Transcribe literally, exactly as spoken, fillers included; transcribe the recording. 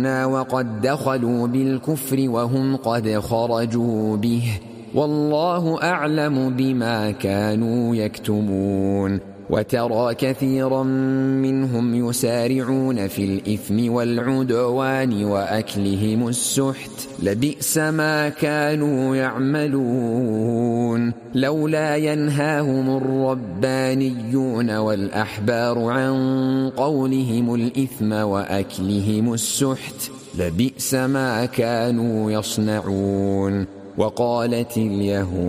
آمنا وقد دخلوا بالكفر وهم قد خرجوا به والله أعلم بما كانوا يكتمون. وترى كثيرا منهم يسارعون في الإثم والعدوان وأكلهم السحت لبئس ما كانوا يعملون. لولا ينهاهم الربانيون والأحبار عن قولهم الإثم وأكلهم السحت لبئس ما كانوا يصنعون. وقالت اليهود